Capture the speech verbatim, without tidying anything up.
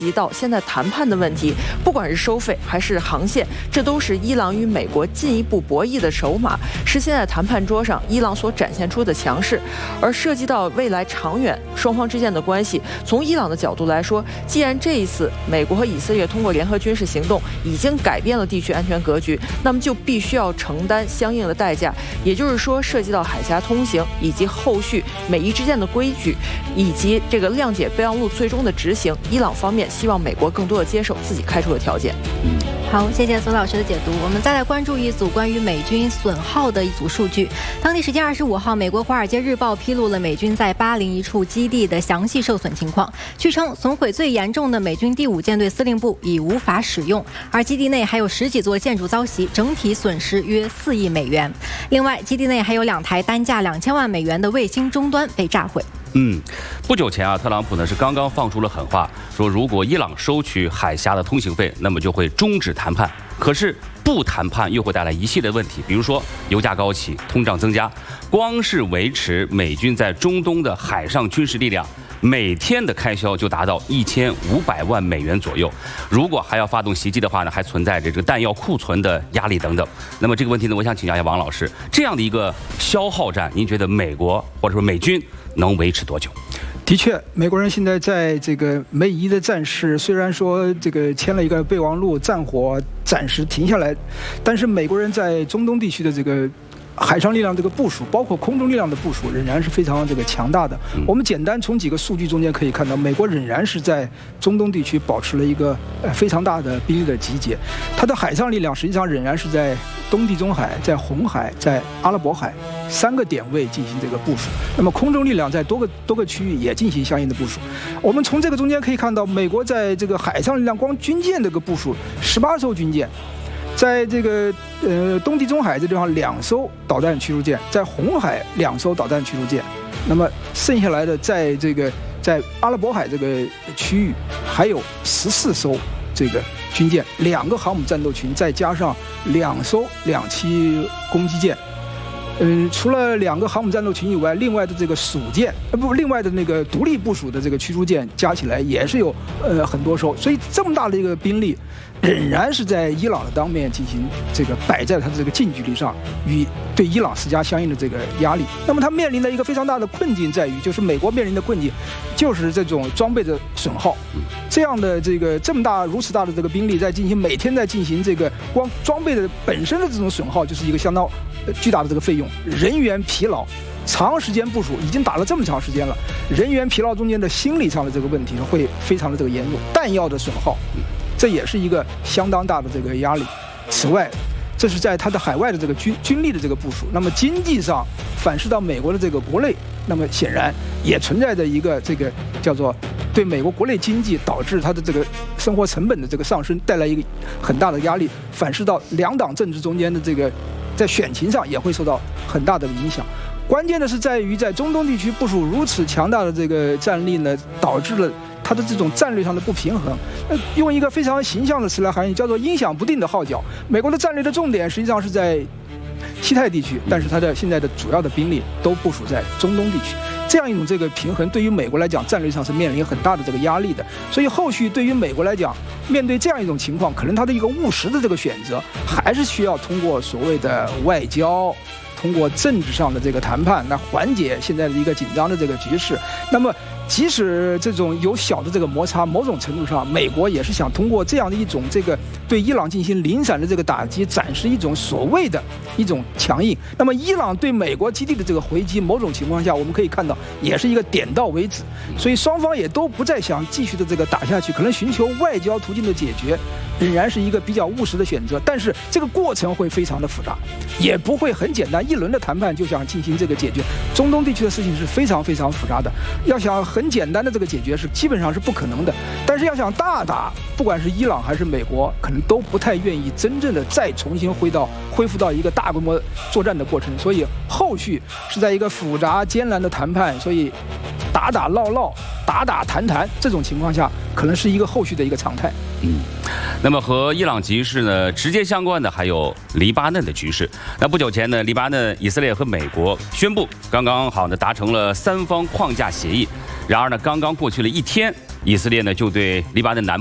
提到现在谈判的问题，不管是收费还是航线，这都是伊朗与美国进一步博弈的筹码，是现在谈判桌上伊朗所展现出的强势。而涉及到未来长远双方之间的关系，从伊朗的角度来说，既然这一次美国和以色列通过联合军事行动已经改变了地区安全格局，那么就必须要承担相应的代价，也就是说，涉及到海峡通行以及后续美伊之间的规矩，以及这个谅解备忘录最终的执行，伊朗方面希望美国更多的接受自己开出的条件。 好，谢谢索老师的解读。我们再来关注一组关于美军损耗的一组数据。当地时间二十五号，美国《华尔街日报》披露了美军在巴林一处基地的详细受损情况。据称，损毁最严重的美军第五舰队司令部已无法使用，而基地内还有十几座建筑遭袭，整体损失约四亿美元。另外，基地内还有两台单价两千万美元的卫星终端被炸毁。 嗯，不久前啊，特朗普呢是刚刚放出了狠话，说如果伊朗收取海峡的通行费，那么就会终止谈判。可是不谈判又会带来一系列问题，比如说油价高企、通胀增加，光是维持美军在中东的海上军事力量，每天的开销就达到一千五百万美元左右。如果还要发动袭击的话呢，还存在着这个弹药库存的压力等等。那么这个问题呢，我想请教一下王老师，这样的一个消耗战，您觉得美国或者说美军能维持多久？ 的确，美国人现在在这个美伊的战事，虽然说这个签了一个备忘录，战火暂时停下来，但是美国人在中东地区的这个海上力量这个部署，包括空中力量的部署，仍然是非常这个强大的。我们简单从几个数据中间可以看到，美国仍然是在中东地区保持了一个呃非常大的兵力的集结。它的海上力量实际上仍然是在东地中海、在红海、在阿拉伯海三个点位进行这个部署。那么空中力量在多个多个区域也进行相应的部署。我们从这个中间可以看到，美国在这个海上力量光军舰这个部署，十八艘军舰。在这个呃东地中海这地方两艘导弹驱逐舰，在红海两艘导弹驱逐舰，那么剩下来的在这个在阿拉伯海这个区域还有十四艘这个军舰，两个航母战斗群，再加上两艘两栖攻击舰。嗯，除了两个航母战斗群以外，另外的这个属舰，呃不，另外的那个独立部署的这个驱逐舰加起来也是有呃很多艘，所以这么大的一个兵力，仍然是在伊朗的当面进行这个摆在它的这个近距离上，与对伊朗施加相应的这个压力。那么它面临的一个非常大的困境在于，就是美国面临的困境，就是这种装备的损耗。这样的这个这么大如此大的这个兵力在进行每天在进行这个光装备的本身的这种损耗，就是一个相当巨大的这个费用。人员疲劳，长时间部署，已经打了这么长时间了，人员疲劳中间的心理上的这个问题会非常的这个严重，弹药的损耗，这也是一个相当大的这个压力。此外，这是在它的海外的这个军军力的这个部署，那么经济上反噬到美国的这个国内，那么显然也存在着一个这个叫做对美国国内经济导致它的这个生活成本的这个上升带来一个很大的压力，反噬到两党政治中间的这个在选情上也会受到很大的影响。关键的是在于在中东地区部署如此强大的这个战力呢，导致了它的这种战略上的不平衡。呃，用一个非常形象的词来含义，叫做影响不定的号角。美国的战略的重点实际上是在西太地区，但是它的现在的主要的兵力都部署在中东地区。这样一种这个平衡，对于美国来讲，战略上是面临很大的这个压力的。所以后续对于美国来讲，面对这样一种情况，可能它的一个务实的这个选择，还是需要通过所谓的外交，通过政治上的这个谈判来缓解现在的一个紧张的这个局势。那么即使这种有小的这个摩擦，某种程度上，美国也是想通过这样的一种这个对伊朗进行零散的这个打击，展示一种所谓的一种强硬。那么伊朗对美国基地的这个回击，某种情况下我们可以看到，也是一个点到为止。所以双方也都不再想继续的这个打下去，可能寻求外交途径的解决，仍然是一个比较务实的选择。但是这个过程会非常的复杂，也不会很简单，一轮的谈判就想进行这个解决。中东地区的事情是非常非常复杂的，要想很简单的这个解决是基本上是不可能的。但是要想大打，不管是伊朗还是美国，可能都不太愿意真正的再重新回到恢复到一个大规模作战的过程。所以后续是在一个复杂艰难的谈判，所以打打闹闹、打打谈谈这种情况下，可能是一个后续的一个常态。 嗯，那么和伊朗局势呢直接相关的还有黎巴嫩的局势。那不久前呢，黎巴嫩、以色列和美国宣布刚刚好呢达成了三方框架协议。 然而呢，刚刚过去了一天，以色列呢就对黎巴嫩南